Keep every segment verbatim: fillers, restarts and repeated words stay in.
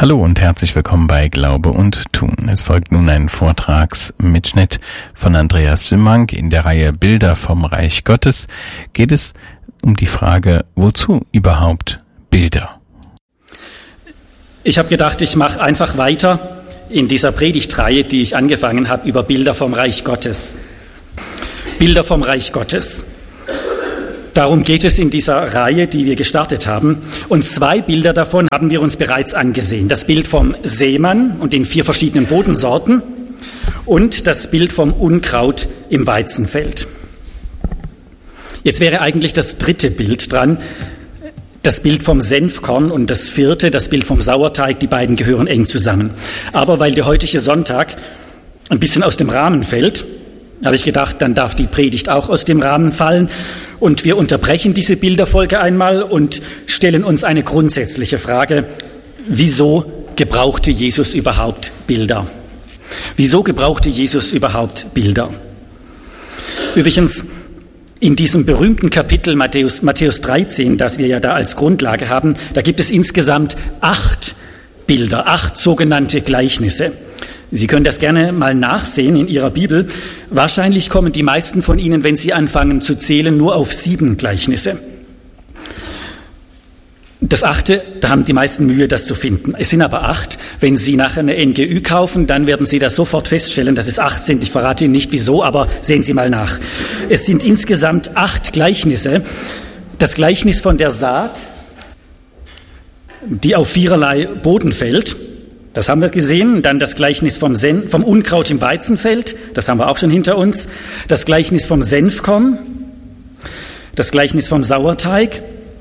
Hallo und herzlich willkommen bei Glaube und Tun. Es folgt nun ein Vortragsmitschnitt von Andreas Simmank. In der Reihe Bilder vom Reich Gottes geht es um die Frage, wozu überhaupt Bilder? Ich habe gedacht, ich mache einfach weiter in dieser Predigtreihe, die ich angefangen habe, über Bilder vom Reich Gottes. Bilder vom Reich Gottes. Darum geht es in dieser Reihe, die wir gestartet haben. Und zwei Bilder davon haben wir uns bereits angesehen. Das Bild vom Seemann und den vier verschiedenen Bodensorten und das Bild vom Unkraut im Weizenfeld. Jetzt wäre eigentlich das dritte Bild dran, das Bild vom Senfkorn, und das vierte, das Bild vom Sauerteig. Die beiden gehören eng zusammen. Aber weil der heutige Sonntag ein bisschen aus dem Rahmen fällt, habe ich gedacht, dann darf die Predigt auch aus dem Rahmen fallen. Und wir unterbrechen diese Bilderfolge einmal und stellen uns eine grundsätzliche Frage: Wieso gebrauchte Jesus überhaupt Bilder? Wieso gebrauchte Jesus überhaupt Bilder? Übrigens, in diesem berühmten Kapitel Matthäus, Matthäus dreizehn, das wir ja da als Grundlage haben, da gibt es insgesamt acht Bilder, acht sogenannte Gleichnisse. Sie können das gerne mal nachsehen in Ihrer Bibel. Wahrscheinlich kommen die meisten von Ihnen, wenn Sie anfangen zu zählen, nur auf sieben Gleichnisse. Das achte, da haben die meisten Mühe, das zu finden. Es sind aber acht. Wenn Sie nachher eine N G Ü kaufen, dann werden Sie das sofort feststellen, dass es acht sind. Ich verrate Ihnen nicht wieso, aber sehen Sie mal nach. Es sind insgesamt acht Gleichnisse. Das Gleichnis von der Saat, die auf viererlei Boden fällt, das haben wir gesehen. Dann das Gleichnis vom, Sen- vom Unkraut im Weizenfeld, das haben wir auch schon hinter uns. Das Gleichnis vom Senfkorn, das Gleichnis vom Sauerteig,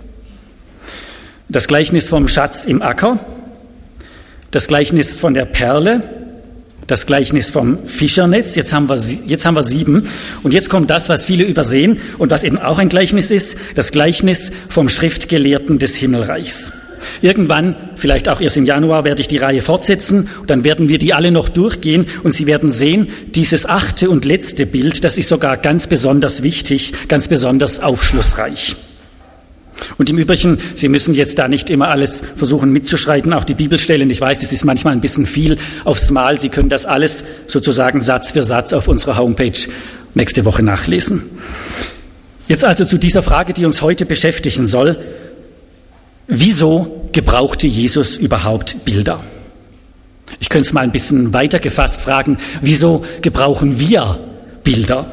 das Gleichnis vom Schatz im Acker, das Gleichnis von der Perle, das Gleichnis vom Fischernetz. Jetzt haben wir, jetzt haben wir sieben. Und jetzt kommt das, was viele übersehen und was eben auch ein Gleichnis ist, das Gleichnis vom Schriftgelehrten des Himmelreichs. Irgendwann, vielleicht auch erst im Januar, werde ich die Reihe fortsetzen und dann werden wir die alle noch durchgehen und Sie werden sehen, dieses achte und letzte Bild, das ist sogar ganz besonders wichtig, ganz besonders aufschlussreich. Und im Übrigen, Sie müssen jetzt da nicht immer alles versuchen mitzuschreiben, auch die Bibelstellen. Ich weiß, es ist manchmal ein bisschen viel aufs Mal. Sie können das alles sozusagen Satz für Satz auf unserer Homepage nächste Woche nachlesen. Jetzt also zu dieser Frage, die uns heute beschäftigen soll: Wieso gebrauchte Jesus überhaupt Bilder? Ich könnte es mal ein bisschen weiter gefasst fragen: Wieso gebrauchen wir Bilder?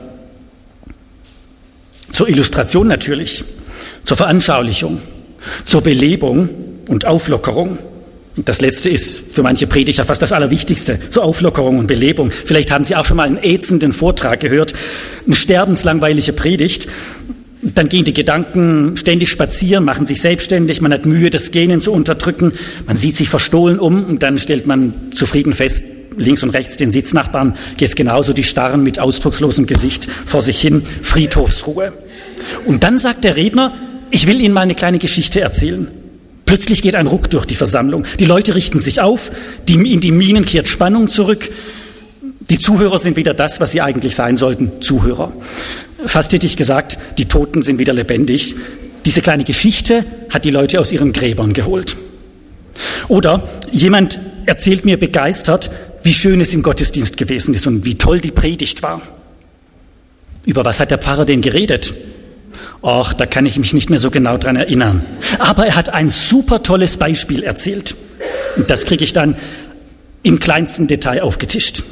Zur Illustration natürlich, zur Veranschaulichung, zur Belebung und Auflockerung. Und das Letzte ist für manche Prediger fast das Allerwichtigste, zur Auflockerung und Belebung. Vielleicht haben Sie auch schon mal einen ätzenden Vortrag gehört, eine sterbenslangweilige Predigt. Dann gehen die Gedanken ständig spazieren, machen sich selbstständig, man hat Mühe, das Gähnen zu unterdrücken, man sieht sich verstohlen um und dann stellt man zufrieden fest, links und rechts den Sitznachbarn geht's genauso, die starren mit ausdruckslosem Gesicht vor sich hin, Friedhofsruhe. Und dann sagt der Redner: Ich will Ihnen mal eine kleine Geschichte erzählen. Plötzlich geht ein Ruck durch die Versammlung, die Leute richten sich auf, die, in die Mienen kehrt Spannung zurück. Die Zuhörer sind wieder das, was sie eigentlich sein sollten, Zuhörer. Fast hätte ich gesagt, die Toten sind wieder lebendig. Diese kleine Geschichte hat die Leute aus ihren Gräbern geholt. Oder jemand erzählt mir begeistert, wie schön es im Gottesdienst gewesen ist und wie toll die Predigt war. Über was hat der Pfarrer denn geredet? Och, da kann ich mich nicht mehr so genau dran erinnern. Aber er hat ein super tolles Beispiel erzählt. Und das kriege ich dann im kleinsten Detail aufgetischt.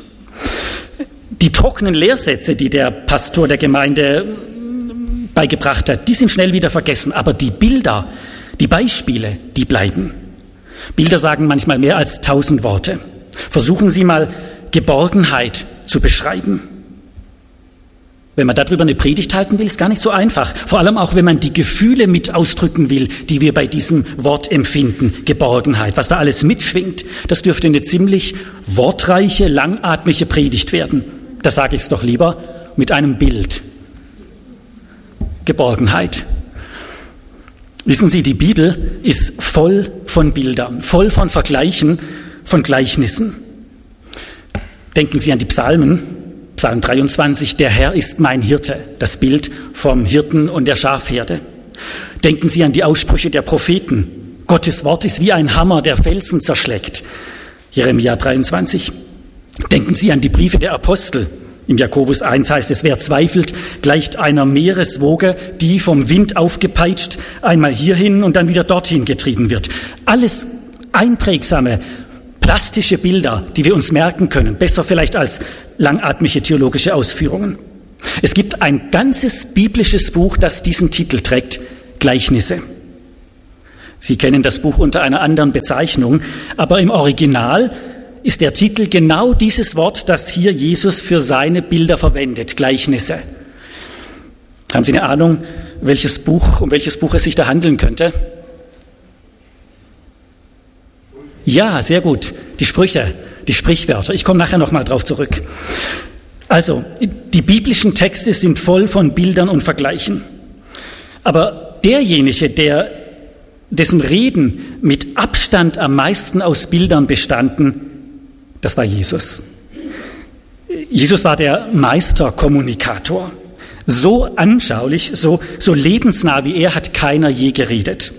Die trockenen Lehrsätze, die der Pastor der Gemeinde beigebracht hat, die sind schnell wieder vergessen. Aber die Bilder, die Beispiele, die bleiben. Bilder sagen manchmal mehr als tausend Worte. Versuchen Sie mal, Geborgenheit zu beschreiben. Wenn man darüber eine Predigt halten will, ist gar nicht so einfach. Vor allem auch, wenn man die Gefühle mit ausdrücken will, die wir bei diesem Wort empfinden. Geborgenheit, was da alles mitschwingt, das dürfte eine ziemlich wortreiche, langatmige Predigt werden. Da sage ich es doch lieber mit einem Bild. Geborgenheit. Wissen Sie, die Bibel ist voll von Bildern, voll von Vergleichen, von Gleichnissen. Denken Sie an die Psalmen. Psalm dreiundzwanzig, der Herr ist mein Hirte, das Bild vom Hirten und der Schafherde. Denken Sie an die Aussprüche der Propheten. Gottes Wort ist wie ein Hammer, der Felsen zerschlägt. Jeremia dreiundzwanzig. Denken Sie an die Briefe der Apostel. Im Jakobus eins heißt es, wer zweifelt, gleicht einer Meereswoge, die vom Wind aufgepeitscht, einmal hierhin und dann wieder dorthin getrieben wird. Alles einprägsame, plastische Bilder, die wir uns merken können, besser vielleicht als langatmige theologische Ausführungen. Es gibt ein ganzes biblisches Buch, das diesen Titel trägt, Gleichnisse. Sie kennen das Buch unter einer anderen Bezeichnung, aber im Original ist der Titel genau dieses Wort, das hier Jesus für seine Bilder verwendet, Gleichnisse. Haben Sie eine Ahnung, welches Buch, um welches Buch es sich da handeln könnte? Ja, sehr gut. Die Sprüche, die Sprichwörter. Ich komme nachher nochmal drauf zurück. Also, die biblischen Texte sind voll von Bildern und Vergleichen. Aber derjenige, der, dessen Reden mit Abstand am meisten aus Bildern bestanden, das war Jesus. Jesus war der Meisterkommunikator. So anschaulich, so, so lebensnah wie er hat keiner je geredet.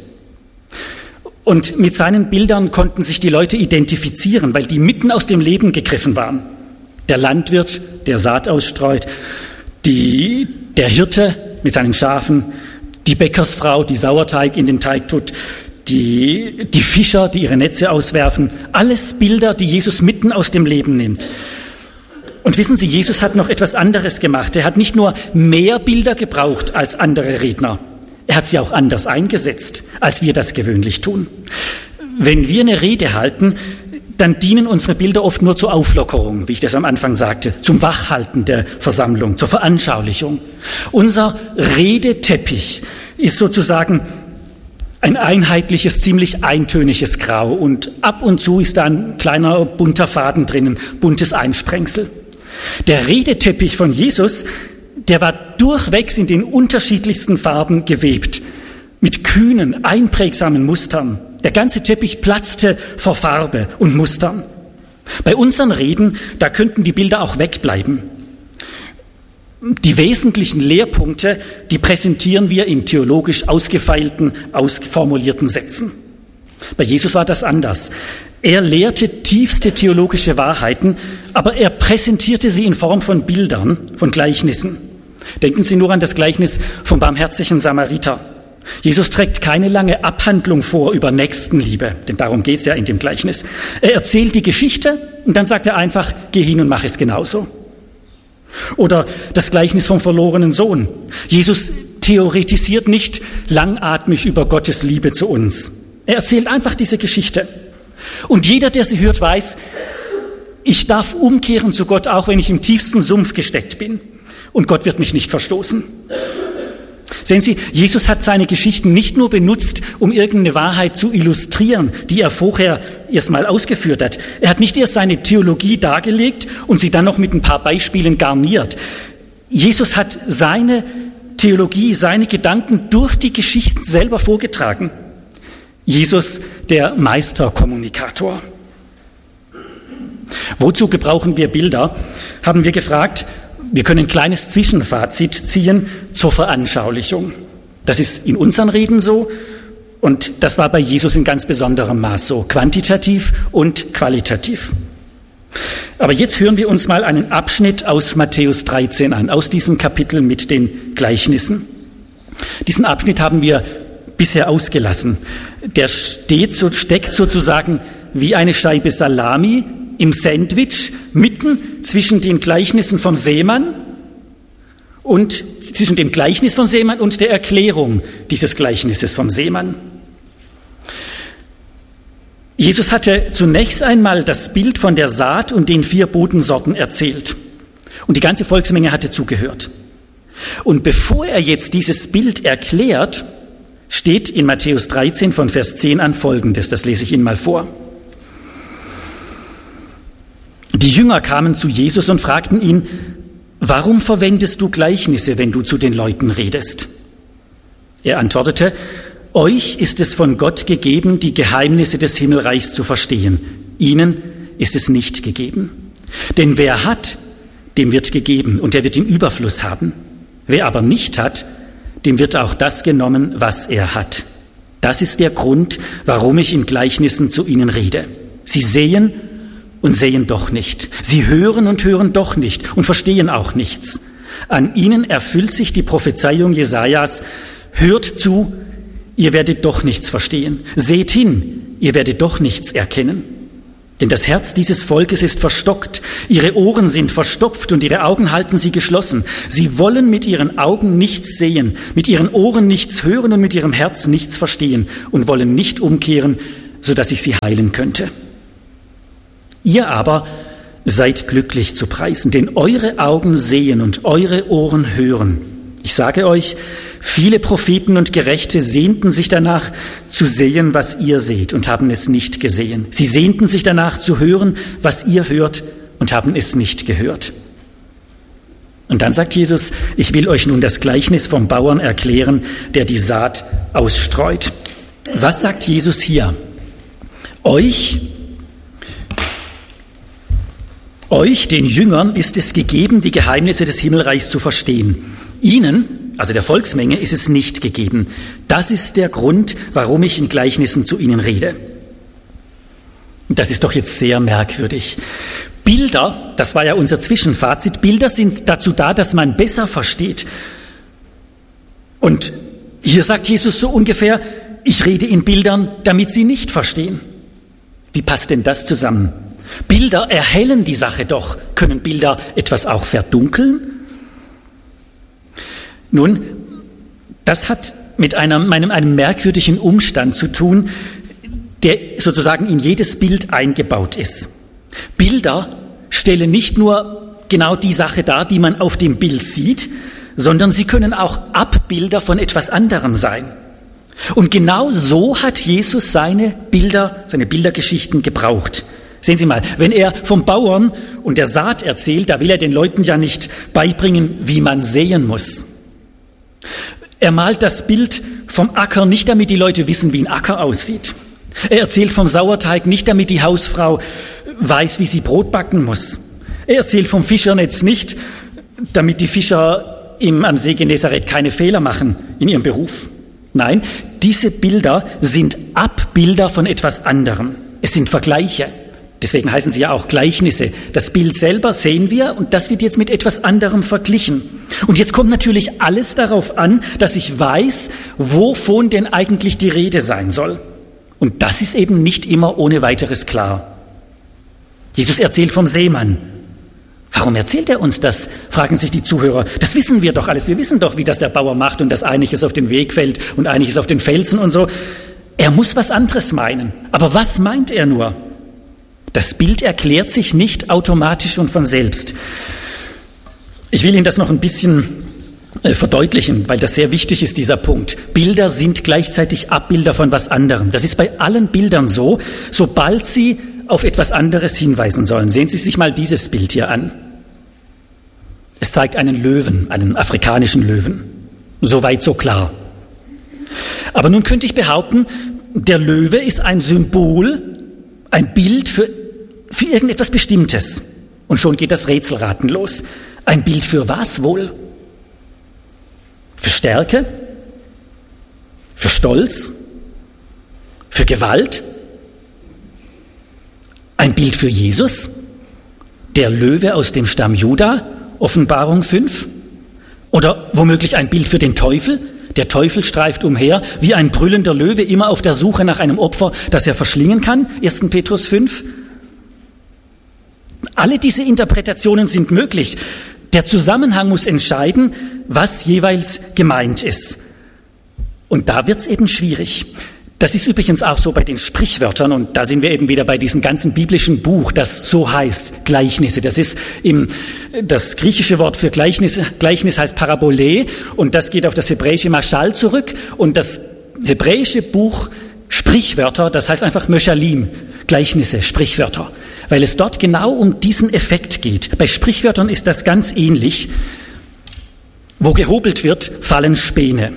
Und mit seinen Bildern konnten sich die Leute identifizieren, weil die mitten aus dem Leben gegriffen waren. Der Landwirt, der Saat ausstreut, die, der Hirte mit seinen Schafen, die Bäckersfrau, die Sauerteig in den Teig tut, die, die Fischer, die ihre Netze auswerfen. Alles Bilder, die Jesus mitten aus dem Leben nimmt. Und wissen Sie, Jesus hat noch etwas anderes gemacht. Er hat nicht nur mehr Bilder gebraucht als andere Redner. Er hat sie auch anders eingesetzt, als wir das gewöhnlich tun. Wenn wir eine Rede halten, dann dienen unsere Bilder oft nur zur Auflockerung, wie ich das am Anfang sagte, zum Wachhalten der Versammlung, zur Veranschaulichung. Unser Redeteppich ist sozusagen ein einheitliches, ziemlich eintöniges Grau und ab und zu ist da ein kleiner bunter Faden drinnen, buntes Einsprengsel. Der Redeteppich von Jesus, der war durchwegs in den unterschiedlichsten Farben gewebt, mit kühnen, einprägsamen Mustern. Der ganze Teppich platzte vor Farbe und Mustern. Bei unseren Reden, da könnten die Bilder auch wegbleiben. Die wesentlichen Lehrpunkte, die präsentieren wir in theologisch ausgefeilten, ausformulierten Sätzen. Bei Jesus war das anders. Er lehrte tiefste theologische Wahrheiten, aber er präsentierte sie in Form von Bildern, von Gleichnissen. Denken Sie nur an das Gleichnis vom barmherzigen Samariter. Jesus trägt keine lange Abhandlung vor über Nächstenliebe, denn darum geht es ja in dem Gleichnis. Er erzählt die Geschichte und dann sagt er einfach, geh hin und mach es genauso. Oder das Gleichnis vom verlorenen Sohn. Jesus theoretisiert nicht langatmig über Gottes Liebe zu uns. Er erzählt einfach diese Geschichte. Und jeder, der sie hört, weiß, ich darf umkehren zu Gott, auch wenn ich im tiefsten Sumpf gesteckt bin. Und Gott wird mich nicht verstoßen. Sehen Sie, Jesus hat seine Geschichten nicht nur benutzt, um irgendeine Wahrheit zu illustrieren, die er vorher erst mal ausgeführt hat. Er hat nicht erst seine Theologie dargelegt und sie dann noch mit ein paar Beispielen garniert. Jesus hat seine Theologie, seine Gedanken durch die Geschichten selber vorgetragen. Jesus, der Meisterkommunikator. Wozu gebrauchen wir Bilder? Haben wir gefragt. Wir können ein kleines Zwischenfazit ziehen zur Veranschaulichung. Das ist in unseren Reden so und das war bei Jesus in ganz besonderem Maß so, quantitativ und qualitativ. Aber jetzt hören wir uns mal einen Abschnitt aus Matthäus dreizehn an, aus diesem Kapitel mit den Gleichnissen. Diesen Abschnitt haben wir bisher ausgelassen. Der steht so, steckt sozusagen wie eine Scheibe Salami im Sandwich mitten zwischen den Gleichnissen vom Seemann und zwischen dem Gleichnis vom Seemann und der Erklärung dieses Gleichnisses vom Seemann. Jesus hatte zunächst einmal das Bild von der Saat und den vier Bodensorten erzählt. Und die ganze Volksmenge hatte zugehört. Und bevor er jetzt dieses Bild erklärt, steht in Matthäus dreizehn von Vers zehn an Folgendes. Das lese ich Ihnen mal vor. Die Jünger kamen zu Jesus und fragten ihn, warum verwendest du Gleichnisse, wenn du zu den Leuten redest? Er antwortete, euch ist es von Gott gegeben, die Geheimnisse des Himmelreichs zu verstehen. Ihnen ist es nicht gegeben. Denn wer hat, dem wird gegeben und er wird im Überfluss haben. Wer aber nicht hat, dem wird auch das genommen, was er hat. Das ist der Grund, warum ich in Gleichnissen zu ihnen rede. Sie sehen und sehen doch nicht. Sie hören und hören doch nicht und verstehen auch nichts. An ihnen erfüllt sich die Prophezeiung Jesajas: Hört zu, ihr werdet doch nichts verstehen. Seht hin, ihr werdet doch nichts erkennen. Denn das Herz dieses Volkes ist verstockt, ihre Ohren sind verstopft und ihre Augen halten sie geschlossen. Sie wollen mit ihren Augen nichts sehen, mit ihren Ohren nichts hören und mit ihrem Herz nichts verstehen und wollen nicht umkehren, sodass ich sie heilen könnte. Ihr aber seid glücklich zu preisen, denn eure Augen sehen und eure Ohren hören. Ich sage euch, viele Propheten und Gerechte sehnten sich danach zu sehen, was ihr seht, und haben es nicht gesehen. Sie sehnten sich danach zu hören, was ihr hört, und haben es nicht gehört. Und dann sagt Jesus: Ich will euch nun das Gleichnis vom Bauern erklären, der die Saat ausstreut. Was sagt Jesus hier? Euch, euch, den Jüngern, ist es gegeben, die Geheimnisse des Himmelreichs zu verstehen. Ihnen, also der Volksmenge, ist es nicht gegeben. Das ist der Grund, warum ich in Gleichnissen zu ihnen rede. Das ist doch jetzt sehr merkwürdig. Bilder, das war ja unser Zwischenfazit, Bilder sind dazu da, dass man besser versteht. Und hier sagt Jesus so ungefähr: Ich rede in Bildern, damit sie nicht verstehen. Wie passt denn das zusammen? Bilder erhellen die Sache doch. Können Bilder etwas auch verdunkeln? Nun, das hat mit einem, einem, einem merkwürdigen Umstand zu tun, der sozusagen in jedes Bild eingebaut ist. Bilder stellen nicht nur genau die Sache dar, die man auf dem Bild sieht, sondern sie können auch Abbilder von etwas anderem sein. Und genau so hat Jesus seine Bilder, seine Bildergeschichten gebraucht. Sehen Sie mal, wenn er vom Bauern und der Saat erzählt, da will er den Leuten ja nicht beibringen, wie man säen muss. Er malt das Bild vom Acker nicht, damit die Leute wissen, wie ein Acker aussieht. Er erzählt vom Sauerteig nicht, damit die Hausfrau weiß, wie sie Brot backen muss. Er erzählt vom Fischernetz nicht, damit die Fischer im, am See Genezareth keine Fehler machen in ihrem Beruf. Nein, diese Bilder sind Abbilder von etwas anderem. Es sind Vergleiche. Deswegen heißen sie ja auch Gleichnisse. Das Bild selber sehen wir und das wird jetzt mit etwas anderem verglichen. Und jetzt kommt natürlich alles darauf an, dass ich weiß, wovon denn eigentlich die Rede sein soll. Und das ist eben nicht immer ohne weiteres klar. Jesus erzählt vom Seemann. Warum erzählt er uns das, fragen sich die Zuhörer. Das wissen wir doch alles. Wir wissen doch, wie das der Bauer macht und dass einiges auf den Weg fällt und einiges auf den Felsen und so. Er muss was anderes meinen. Aber was meint er nur? Das Bild erklärt sich nicht automatisch und von selbst. Ich will Ihnen das noch ein bisschen äh, verdeutlichen, weil das sehr wichtig ist, dieser Punkt. Bilder sind gleichzeitig Abbilder von was anderem. Das ist bei allen Bildern so, sobald sie auf etwas anderes hinweisen sollen. Sehen Sie sich mal dieses Bild hier an. Es zeigt einen Löwen, einen afrikanischen Löwen. Soweit so klar. Aber nun könnte ich behaupten, der Löwe ist ein Symbol, ein Bild für, für irgendetwas Bestimmtes. Und schon geht das Rätselraten los. Ein Bild für was wohl? Für Stärke? Für Stolz? Für Gewalt? Ein Bild für Jesus? Der Löwe aus dem Stamm Juda? Offenbarung fünf? Oder womöglich ein Bild für den Teufel? Der Teufel streift umher wie ein brüllender Löwe, immer auf der Suche nach einem Opfer, das er verschlingen kann. erster Petrus fünf. Alle diese Interpretationen sind möglich. Der Zusammenhang muss entscheiden, was jeweils gemeint ist. Und da wird's eben schwierig. Das ist übrigens auch so bei den Sprichwörtern und da sind wir eben wieder bei diesem ganzen biblischen Buch, das so heißt, Gleichnisse. Das ist im, das griechische Wort für Gleichnis, Gleichnis heißt Parabole und das geht auf das hebräische Mashal zurück und das hebräische Buch Sprichwörter, das heißt einfach Meshalim, Gleichnisse, Sprichwörter, weil es dort genau um diesen Effekt geht. Bei Sprichwörtern ist das ganz ähnlich. Wo gehobelt wird, fallen Späne.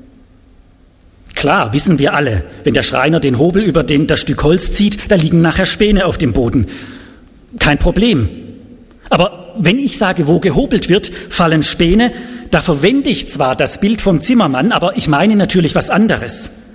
Klar, wissen wir alle, wenn der Schreiner den Hobel über den, das Stück Holz zieht, da liegen nachher Späne auf dem Boden. Kein Problem. Aber wenn ich sage, wo gehobelt wird, fallen Späne, da verwende ich zwar das Bild vom Zimmermann, aber ich meine natürlich was anderes.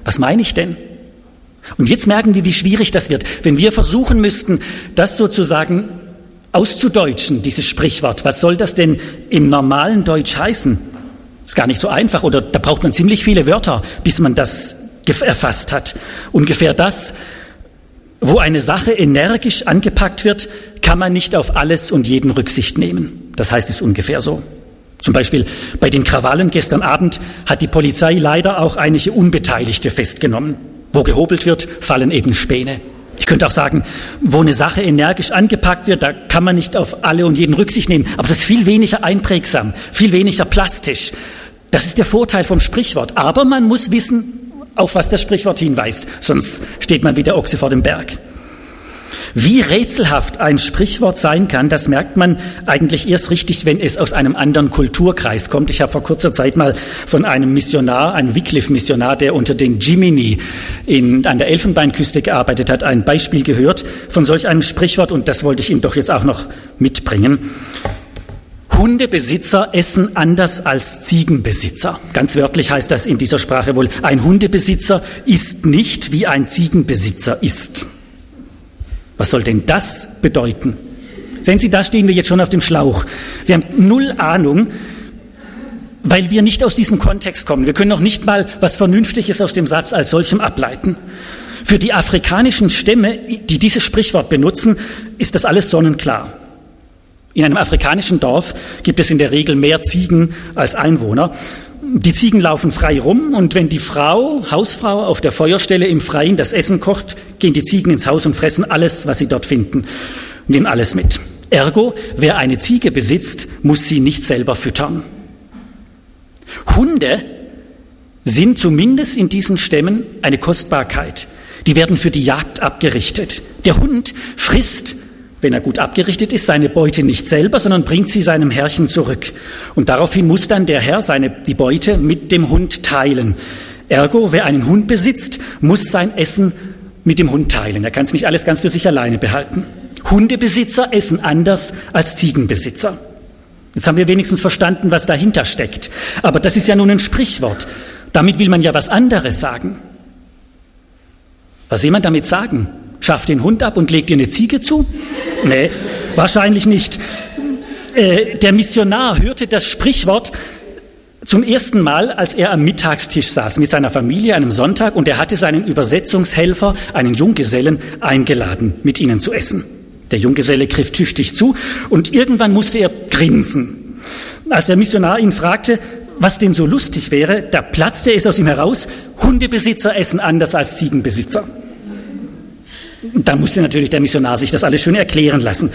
Was meine ich denn? Und jetzt merken wir, wie schwierig das wird, wenn wir versuchen müssten, das sozusagen auszudeutschen, dieses Sprichwort. Was soll das denn im normalen Deutsch heißen? Ist gar nicht so einfach, oder da braucht man ziemlich viele Wörter, bis man das erfasst hat. Ungefähr das, wo eine Sache energisch angepackt wird, kann man nicht auf alles und jeden Rücksicht nehmen. Das heißt es ungefähr so. Zum Beispiel bei den Krawallen gestern Abend hat die Polizei leider auch einige Unbeteiligte festgenommen. Wo gehobelt wird, fallen eben Späne. Ich könnte auch sagen, wo eine Sache energisch angepackt wird, da kann man nicht auf alle und jeden Rücksicht nehmen. Aber das ist viel weniger einprägsam, viel weniger plastisch. Das ist der Vorteil vom Sprichwort. Aber man muss wissen, auf was das Sprichwort hinweist. Sonst steht man wie der Ochse vor dem Berg. Wie rätselhaft ein Sprichwort sein kann, das merkt man eigentlich erst richtig, wenn es aus einem anderen Kulturkreis kommt. Ich habe vor kurzer Zeit mal von einem Missionar, einem Wycliffe-Missionar, der unter den Jiminy in, an der Elfenbeinküste gearbeitet hat, ein Beispiel gehört von solch einem Sprichwort, und das wollte ich Ihnen doch jetzt auch noch mitbringen. Hundebesitzer essen anders als Ziegenbesitzer. Ganz wörtlich heißt das in dieser Sprache wohl, ein Hundebesitzer isst nicht, wie ein Ziegenbesitzer isst. Was soll denn das bedeuten? Sehen Sie, da stehen wir jetzt schon auf dem Schlauch. Wir haben null Ahnung, weil wir nicht aus diesem Kontext kommen. Wir können noch nicht mal was Vernünftiges aus dem Satz als solchem ableiten. Für die afrikanischen Stämme, die dieses Sprichwort benutzen, ist das alles sonnenklar. In einem afrikanischen Dorf gibt es in der Regel mehr Ziegen als Einwohner. Die Ziegen laufen frei rum, und wenn die Frau, Hausfrau auf der Feuerstelle im Freien das Essen kocht, gehen die Ziegen ins Haus und fressen alles, was sie dort finden, und nehmen alles mit. Ergo, wer eine Ziege besitzt, muss sie nicht selber füttern. Hunde sind zumindest in diesen Stämmen eine Kostbarkeit. Die werden für die Jagd abgerichtet. Der Hund frisst, wenn er gut abgerichtet ist, seine Beute nicht selber, sondern bringt sie seinem Herrchen zurück. Und daraufhin muss dann der Herr seine, die Beute mit dem Hund teilen. Ergo, wer einen Hund besitzt, muss sein Essen mit dem Hund teilen. Er kann es nicht alles ganz für sich alleine behalten. Hundebesitzer essen anders als Ziegenbesitzer. Jetzt haben wir wenigstens verstanden, was dahinter steckt. Aber das ist ja nun ein Sprichwort. Damit will man ja was anderes sagen. Was will man damit sagen? Schafft den Hund ab und legt dir eine Ziege zu? Nee, wahrscheinlich nicht. Äh, der Missionar hörte das Sprichwort zum ersten Mal, als er am Mittagstisch saß mit seiner Familie an einem Sonntag, und er hatte seinen Übersetzungshelfer, einen Junggesellen, eingeladen, mit ihnen zu essen. Der Junggeselle griff tüchtig zu, und irgendwann musste er grinsen. Als der Missionar ihn fragte, was denn so lustig wäre, da platzte es aus ihm heraus: Hundebesitzer essen anders als Ziegenbesitzer. Dann musste natürlich der Missionar sich das alles schön erklären lassen.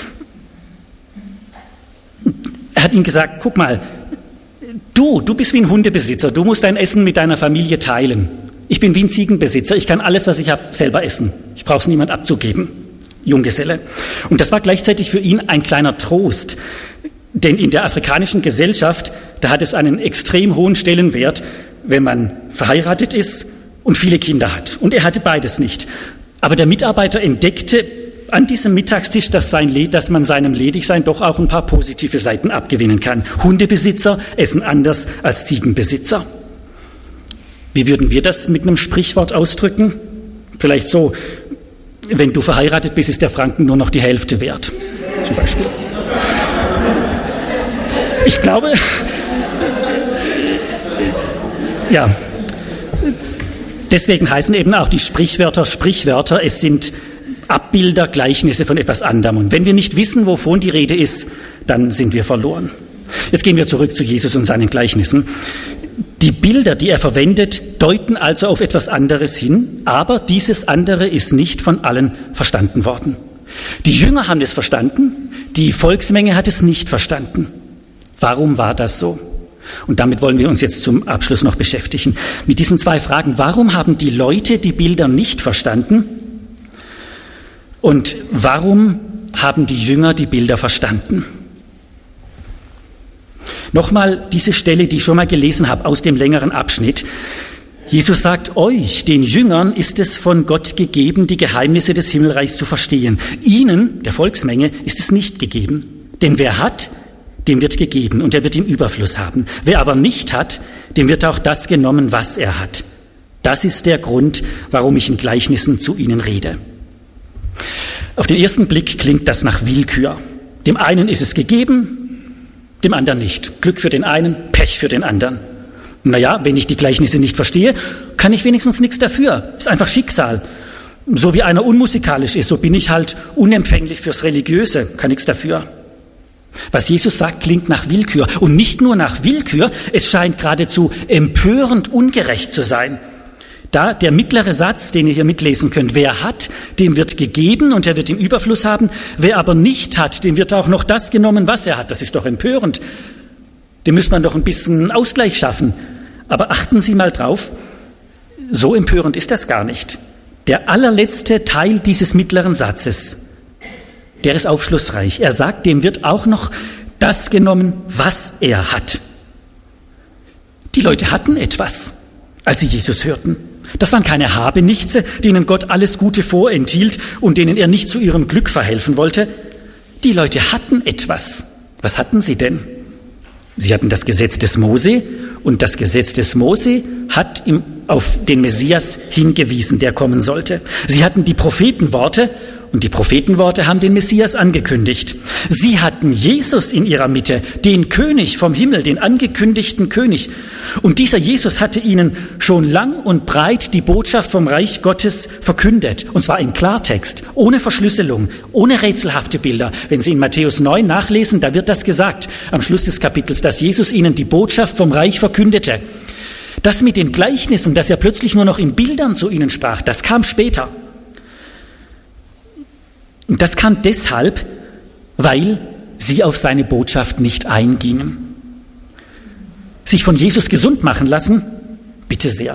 Er hat ihm gesagt, guck mal, du, du bist wie ein Hundebesitzer, du musst dein Essen mit deiner Familie teilen. Ich bin wie ein Ziegenbesitzer, ich kann alles, was ich habe, selber essen. Ich brauche es niemand abzugeben. Junggeselle. Und das war gleichzeitig für ihn ein kleiner Trost. Denn in der afrikanischen Gesellschaft, da hat es einen extrem hohen Stellenwert, wenn man verheiratet ist und viele Kinder hat. Und er hatte beides nicht. Aber der Mitarbeiter entdeckte an diesem Mittagstisch, dass, sein, dass man seinem Ledigsein doch auch ein paar positive Seiten abgewinnen kann. Hundebesitzer essen anders als Ziegenbesitzer. Wie würden wir das mit einem Sprichwort ausdrücken? Vielleicht so: Wenn du verheiratet bist, ist der Franken nur noch die Hälfte wert, zum Beispiel. Ich glaube, ja, deswegen heißen eben auch die Sprichwörter Sprichwörter. Es sind Abbilder, Gleichnisse von etwas anderem. Und wenn wir nicht wissen, wovon die Rede ist, dann sind wir verloren. Jetzt gehen wir zurück zu Jesus und seinen Gleichnissen. Die Bilder, die er verwendet, deuten also auf etwas anderes hin, aber dieses andere ist nicht von allen verstanden worden. Die Jünger haben es verstanden, die Volksmenge hat es nicht verstanden. Warum war das so? Und damit wollen wir uns jetzt zum Abschluss noch beschäftigen. Mit diesen zwei Fragen: Warum haben die Leute die Bilder nicht verstanden? Und warum haben die Jünger die Bilder verstanden? Nochmal diese Stelle, die ich schon mal gelesen habe, aus dem längeren Abschnitt. Jesus sagt, euch, den Jüngern, ist es von Gott gegeben, die Geheimnisse des Himmelreichs zu verstehen. Ihnen, der Volksmenge, ist es nicht gegeben. Denn wer hat, dem wird gegeben und er wird im Überfluss haben. Wer aber nicht hat, dem wird auch das genommen, was er hat. Das ist der Grund, warum ich in Gleichnissen zu ihnen rede. Auf den ersten Blick klingt das nach Willkür. Dem einen ist es gegeben, dem anderen nicht. Glück für den einen, Pech für den anderen. Naja, wenn ich die Gleichnisse nicht verstehe, kann ich wenigstens nichts dafür. Ist einfach Schicksal. So wie einer unmusikalisch ist, so bin ich halt unempfänglich fürs Religiöse, kann nichts dafür. Was Jesus sagt, klingt nach Willkür. Und nicht nur nach Willkür, es scheint geradezu empörend ungerecht zu sein. Da der mittlere Satz, den ihr hier mitlesen könnt, wer hat, dem wird gegeben und er wird im Überfluss haben. Wer aber nicht hat, dem wird auch noch das genommen, was er hat. Das ist doch empörend. Dem müsste man doch ein bisschen Ausgleich schaffen. Aber achten Sie mal drauf, so empörend ist das gar nicht. Der allerletzte Teil dieses mittleren Satzes, der ist aufschlussreich. Er sagt, dem wird auch noch das genommen, was er hat. Die Leute hatten etwas, als sie Jesus hörten. Das waren keine Habenichtse, denen Gott alles Gute vorenthielt und denen er nicht zu ihrem Glück verhelfen wollte. Die Leute hatten etwas. Was hatten sie denn? Sie hatten das Gesetz des Mose und das Gesetz des Mose hat ihm auf den Messias hingewiesen, der kommen sollte. Sie hatten die Prophetenworte und die Prophetenworte haben den Messias angekündigt. Sie hatten Jesus in ihrer Mitte, den König vom Himmel, den angekündigten König. Und dieser Jesus hatte ihnen schon lang und breit die Botschaft vom Reich Gottes verkündet. Und zwar in Klartext, ohne Verschlüsselung, ohne rätselhafte Bilder. Wenn Sie in Matthäus neun nachlesen, da wird das gesagt, am Schluss des Kapitels, dass Jesus ihnen die Botschaft vom Reich verkündete. Das mit den Gleichnissen, dass er plötzlich nur noch in Bildern zu ihnen sprach, das kam später. Und das kam deshalb, weil sie auf seine Botschaft nicht eingingen. Sich von Jesus gesund machen lassen? Bitte sehr.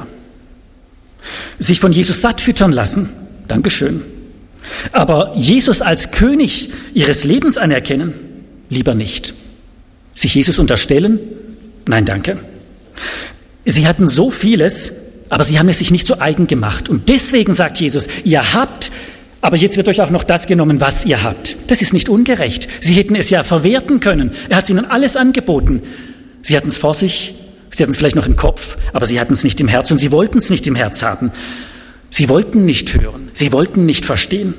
Sich von Jesus satt füttern lassen? Dankeschön. Aber Jesus als König ihres Lebens anerkennen? Lieber nicht. Sich Jesus unterstellen? Nein, danke. Sie hatten so vieles, aber sie haben es sich nicht zu eigen gemacht. Und deswegen sagt Jesus, ihr habt, aber jetzt wird euch auch noch das genommen, was ihr habt. Das ist nicht ungerecht. Sie hätten es ja verwerten können. Er hat ihnen alles angeboten. Sie hatten es vor sich, sie hatten es vielleicht noch im Kopf, aber sie hatten es nicht im Herz und sie wollten es nicht im Herz haben. Sie wollten nicht hören, sie wollten nicht verstehen.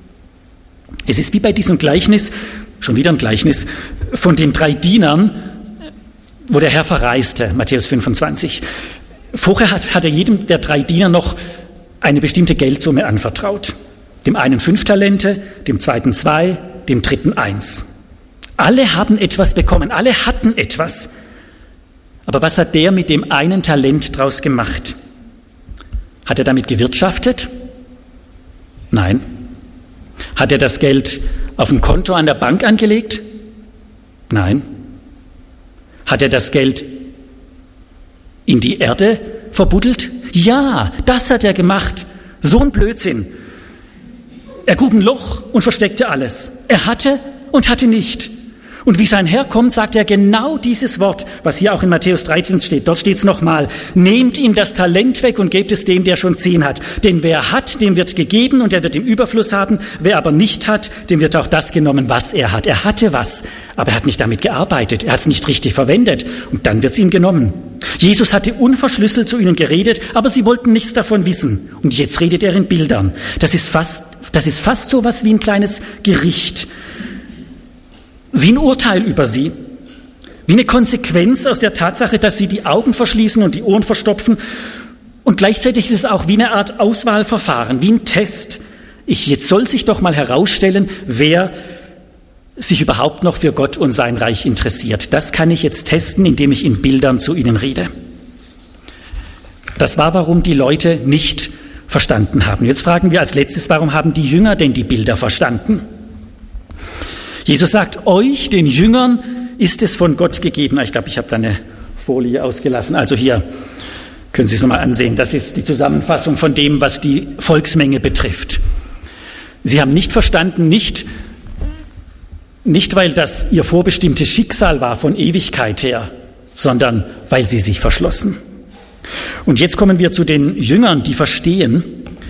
Es ist wie bei diesem Gleichnis, schon wieder ein Gleichnis, von den drei Dienern, wo der Herr verreiste, Matthäus fünfundzwanzig. Vorher hat, hat er jedem der drei Diener noch eine bestimmte Geldsumme anvertraut. Dem einen fünf Talente, dem zweiten zwei, dem dritten eins. Alle haben etwas bekommen, alle hatten etwas. Aber was hat der mit dem einen Talent draus gemacht? Hat er damit gewirtschaftet? Nein. Hat er das Geld auf ein Konto an der Bank angelegt? Nein. Hat er das Geld in die Erde verbuddelt? Ja, das hat er gemacht. So ein Blödsinn. Er grub ein Loch und versteckte alles. Er hatte und hatte nicht. Und wie sein Herr kommt, sagt er genau dieses Wort, was hier auch in Matthäus dreizehn steht. Dort steht es nochmal. Nehmt ihm das Talent weg und gebt es dem, der schon zehn hat. Denn wer hat, dem wird gegeben und er wird im Überfluss haben. Wer aber nicht hat, dem wird auch das genommen, was er hat. Er hatte was, aber er hat nicht damit gearbeitet. Er hat es nicht richtig verwendet und dann wird es ihm genommen. Jesus hatte unverschlüsselt zu ihnen geredet, aber sie wollten nichts davon wissen. Und jetzt redet er in Bildern. Das ist fast, das ist fast so was wie ein kleines Gericht. Wie ein Urteil über sie, wie eine Konsequenz aus der Tatsache, dass sie die Augen verschließen und die Ohren verstopfen. Und gleichzeitig ist es auch wie eine Art Auswahlverfahren, wie ein Test. Ich, jetzt soll sich doch mal herausstellen, wer sich überhaupt noch für Gott und sein Reich interessiert. Das kann ich jetzt testen, indem ich in Bildern zu ihnen rede. Das war, warum die Leute nicht verstanden haben. Jetzt fragen wir als letztes, warum haben die Jünger denn die Bilder verstanden? Jesus sagt, euch, den Jüngern, ist es von Gott gegeben. Ich glaube, ich habe da eine Folie ausgelassen. Also hier können Sie es nochmal ansehen. Das ist die Zusammenfassung von dem, was die Volksmenge betrifft. Sie haben nicht verstanden, nicht, nicht weil das ihr vorbestimmtes Schicksal war von Ewigkeit her, sondern weil sie sich verschlossen. Und jetzt kommen wir zu den Jüngern, die verstehen.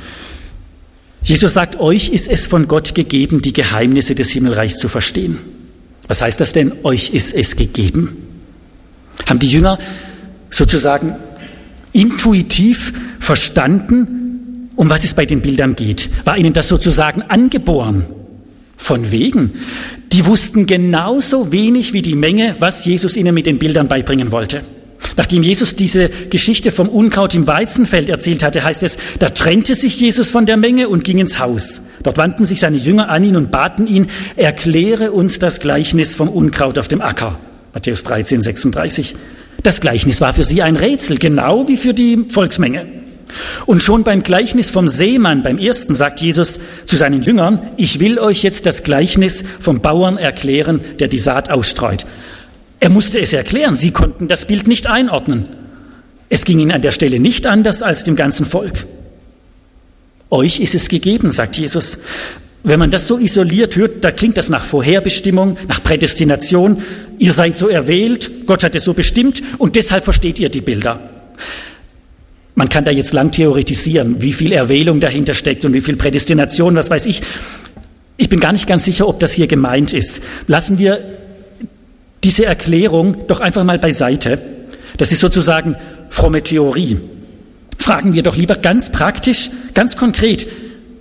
Jesus sagt, euch ist es von Gott gegeben, die Geheimnisse des Himmelreichs zu verstehen. Was heißt das denn, euch ist es gegeben? Haben die Jünger sozusagen intuitiv verstanden, um was es bei den Bildern geht? War ihnen das sozusagen angeboren? Von wegen. Die wussten genauso wenig wie die Menge, was Jesus ihnen mit den Bildern beibringen wollte. Nachdem Jesus diese Geschichte vom Unkraut im Weizenfeld erzählt hatte, heißt es, da trennte sich Jesus von der Menge und ging ins Haus. Dort wandten sich seine Jünger an ihn und baten ihn, erkläre uns das Gleichnis vom Unkraut auf dem Acker. Matthäus dreizehn, sechsunddreißig. Das Gleichnis war für sie ein Rätsel, genau wie für die Volksmenge. Und schon beim Gleichnis vom Seemann, beim ersten, sagt Jesus zu seinen Jüngern, ich will euch jetzt das Gleichnis vom Bauern erklären, der die Saat ausstreut. Er musste es erklären, sie konnten das Bild nicht einordnen. Es ging ihnen an der Stelle nicht anders als dem ganzen Volk. Euch ist es gegeben, sagt Jesus. Wenn man das so isoliert hört, da klingt das nach Vorherbestimmung, nach Prädestination. Ihr seid so erwählt, Gott hat es so bestimmt und deshalb versteht ihr die Bilder. Man kann da jetzt lang theoretisieren, wie viel Erwählung dahinter steckt und wie viel Prädestination, was weiß ich. Ich bin gar nicht ganz sicher, ob das hier gemeint ist. Lassen wir diese Erklärung doch einfach mal beiseite. Das ist sozusagen fromme Theorie. Fragen wir doch lieber ganz praktisch, ganz konkret,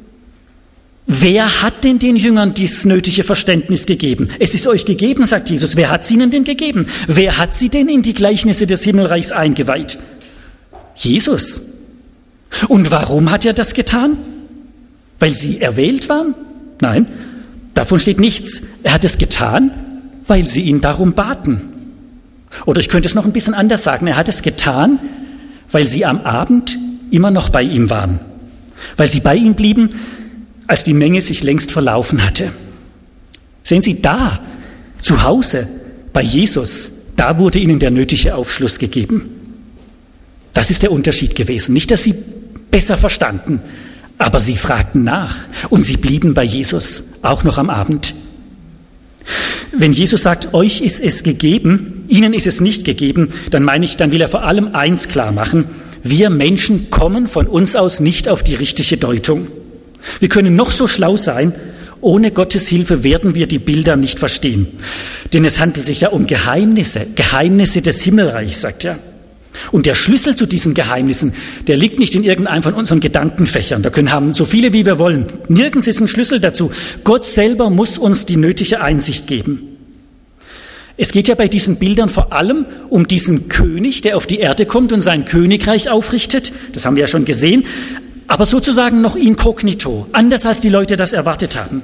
wer hat denn den Jüngern dieses nötige Verständnis gegeben? Es ist euch gegeben, sagt Jesus. Wer hat es ihnen denn gegeben? Wer hat sie denn in die Gleichnisse des Himmelreichs eingeweiht? Jesus. Und warum hat er das getan? Weil sie erwählt waren? Nein, davon steht nichts. Er hat es getan, weil sie ihn darum baten. Oder ich könnte es noch ein bisschen anders sagen. Er hat es getan, weil sie am Abend immer noch bei ihm waren. Weil sie bei ihm blieben, als die Menge sich längst verlaufen hatte. Sehen Sie, da, zu Hause, bei Jesus, da wurde ihnen der nötige Aufschluss gegeben. Das ist der Unterschied gewesen. Nicht, dass sie besser verstanden, aber sie fragten nach und sie blieben bei Jesus, auch noch am Abend. Wenn Jesus sagt, euch ist es gegeben, ihnen ist es nicht gegeben, dann meine ich, dann will er vor allem eins klar machen. Wir Menschen kommen von uns aus nicht auf die richtige Deutung. Wir können noch so schlau sein, ohne Gottes Hilfe werden wir die Bilder nicht verstehen. Denn es handelt sich ja um Geheimnisse, Geheimnisse des Himmelreichs, sagt er. Und der Schlüssel zu diesen Geheimnissen, der liegt nicht in irgendeinem von unseren Gedankenfächern. Da können haben so viele, wie wir wollen. Nirgends ist ein Schlüssel dazu. Gott selber muss uns die nötige Einsicht geben. Es geht ja bei diesen Bildern vor allem um diesen König, der auf die Erde kommt und sein Königreich aufrichtet. Das haben wir ja schon gesehen. Aber sozusagen noch inkognito, anders als die Leute das erwartet haben.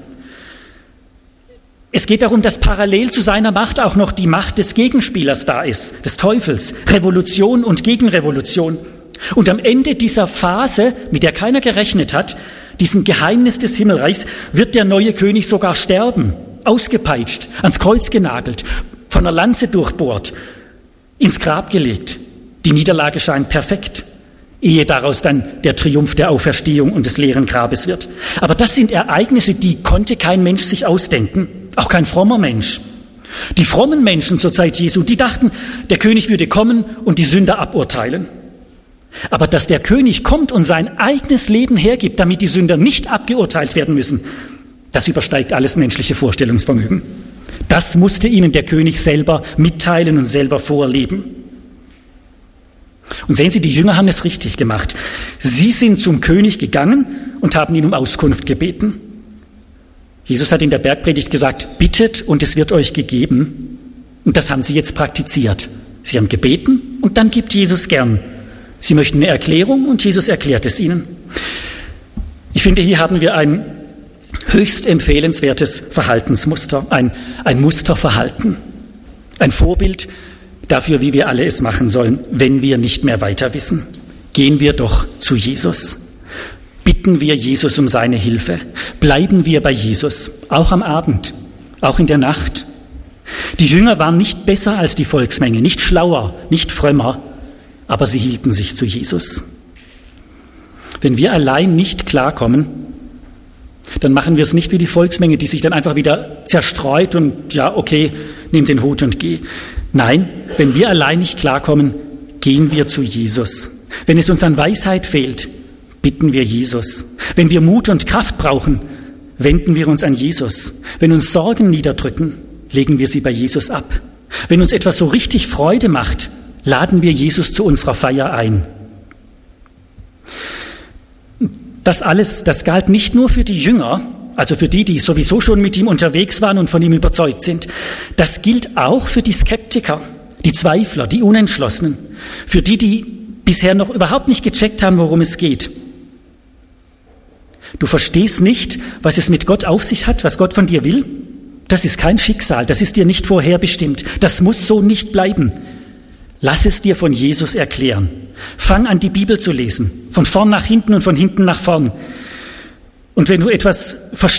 Es geht darum, dass parallel zu seiner Macht auch noch die Macht des Gegenspielers da ist, des Teufels, Revolution und Gegenrevolution. Und am Ende dieser Phase, mit der keiner gerechnet hat, diesem Geheimnis des Himmelreichs, wird der neue König sogar sterben, ausgepeitscht, ans Kreuz genagelt, von einer Lanze durchbohrt, ins Grab gelegt. Die Niederlage scheint perfekt, ehe daraus dann der Triumph der Auferstehung und des leeren Grabes wird. Aber das sind Ereignisse, die konnte kein Mensch sich ausdenken, auch kein frommer Mensch. Die frommen Menschen zur Zeit Jesu, die dachten, der König würde kommen und die Sünder aburteilen. Aber dass der König kommt und sein eigenes Leben hergibt, damit die Sünder nicht abgeurteilt werden müssen, das übersteigt alles menschliche Vorstellungsvermögen. Das musste ihnen der König selber mitteilen und selber vorleben. Und sehen Sie, die Jünger haben es richtig gemacht. Sie sind zum König gegangen und haben ihn um Auskunft gebeten. Jesus hat in der Bergpredigt gesagt, bittet und es wird euch gegeben. Und das haben sie jetzt praktiziert. Sie haben gebeten und dann gibt Jesus gern. Sie möchten eine Erklärung und Jesus erklärt es ihnen. Ich finde, hier haben wir ein höchst empfehlenswertes Verhaltensmuster, ein, ein Musterverhalten, ein Vorbild dafür, wie wir alle es machen sollen, wenn wir nicht mehr weiter wissen. Gehen wir doch zu Jesus. Bitten wir Jesus um seine Hilfe. Bleiben wir bei Jesus, auch am Abend, auch in der Nacht. Die Jünger waren nicht besser als die Volksmenge, nicht schlauer, nicht frömmer, aber sie hielten sich zu Jesus. Wenn wir allein nicht klarkommen, dann machen wir es nicht wie die Volksmenge, die sich dann einfach wieder zerstreut und ja, okay, nimm den Hut und geh. Nein, wenn wir allein nicht klarkommen, gehen wir zu Jesus. Wenn es uns an Weisheit fehlt, bitten wir Jesus. Wenn wir Mut und Kraft brauchen, wenden wir uns an Jesus. Wenn uns Sorgen niederdrücken, legen wir sie bei Jesus ab. Wenn uns etwas so richtig Freude macht, laden wir Jesus zu unserer Feier ein. Das alles, das galt nicht nur für die Jünger, also für die, die sowieso schon mit ihm unterwegs waren und von ihm überzeugt sind. Das gilt auch für die Skeptiker, die Zweifler, die Unentschlossenen, für die, die bisher noch überhaupt nicht gecheckt haben, worum es geht. Du verstehst nicht, was es mit Gott auf sich hat, was Gott von dir will? Das ist kein Schicksal, das ist dir nicht vorherbestimmt. Das muss so nicht bleiben. Lass es dir von Jesus erklären. Fang an, die Bibel zu lesen, von vorn nach hinten und von hinten nach vorn. Und wenn du etwas verstehst,